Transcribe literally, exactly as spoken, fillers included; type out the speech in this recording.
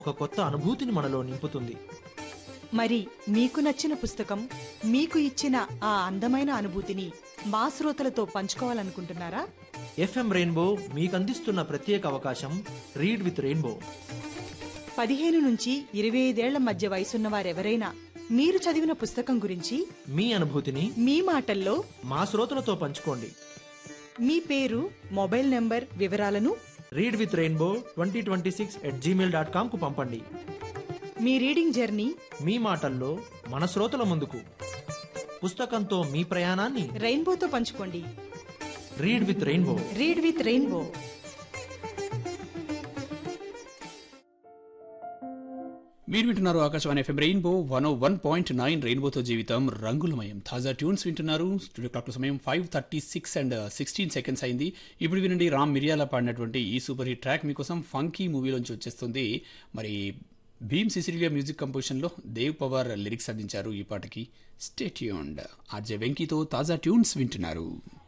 ఒక కొత్త అనుభూతిని మనలో నింపుతుంది. మరి మీకు నచ్చిన పుస్తకం మీకు ఇచ్చిన ఆ అందమైన అనుభూతిని మా శ్రోతలతో పంచుకోవాలనుకుంటున్నారా? ఎఫ్ఎం రెయిన్బో మీకు అందిస్తున్న ప్రత్యేక అవకాశం రీడ్ విత్ రెయిన్బో. పదిహేను నుంచి ఇరవై ఐదేళ్ల మధ్య వయసున్న వారెవరైనా మీరు చదివిన పుస్తకం గురించి మీ అనుభూతిని మీ మాటల్లో మా శ్రోతలతో పంచుకోండి. మీ పేరు, మొబైల్ నంబర్ వివరాలను read with rainbow twenty twenty six at Gmail dot com కు పంపండి. మీ రీడింగ్ జర్నీ మీ మాటల్లో మన శ్రోతల ముందుకు. పుస్తకంతో మీ ప్రయాణాన్ని రెయిన్బోతో పంచుకోండి. Read with rainbow. Read with rainbow. మీరు వింటున్నారు ఆకాశవాణి ఎఫ్ఎం రెయిన్బో వన్ ఓ వన్ పాయింట్ నైన్. రెయిన్బోతో జీవితం రంగులమయం. తాజా ట్యూన్స్ వింటున్నారు. స్టూడియో క్లాక్ సమయం five thirty six and sixteen seconds అయింది. ఇప్పుడు వినండి రామ్ మిరియాల పాడినటువంటి ఈ సూపర్ హిట్ ట్రాక్ మీకోసం ఫంకీ మూవీలోంచి వచ్చేస్తుంది. మరి Bhim Cecilia music కంపోజిషన్లో Dev Pawar lyrics అందించారు ఈ పాటకి. Stay tuned. ఆర్జే వెంకీతో తాజా ట్యూన్స్ వింటున్నారు.